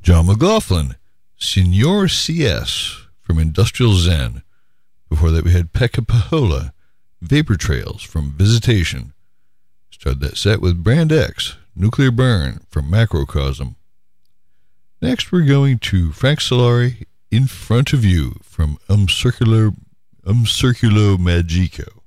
John McLaughlin, Senor CS from Industrial Zen. Before that, we had Pekka Pahola, Vapor Trails from Visitation. Started that set with Brand X, Nuclear Burn from Macrocosm. Next, we're going to Frank Solari, In Front of You from Circulo Magico.